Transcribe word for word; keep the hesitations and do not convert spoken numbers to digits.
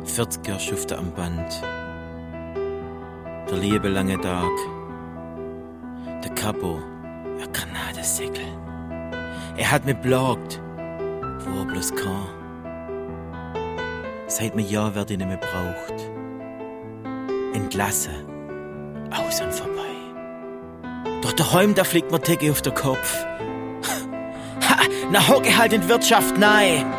vierziger schufte am Band. Der liebe lange Tag. Der Capo, ein Granatensäckel. Er hat mich blockt, wo er bloß kann. Seit mir Jahr werd ich nicht mehr braucht. Entlassen, aus und vorbei. Doch daheim, da fliegt mir Decke auf der Kopf. Ha, na hocke halt in die Wirtschaft nein.